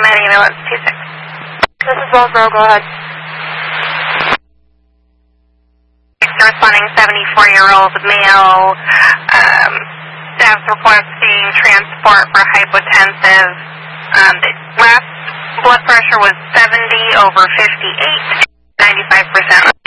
ambulance 26. This is Wellsboro, go ahead. Responding 74-year-old male, staff's requesting transport for hypotensive. The last blood pressure was 70/58, 95%.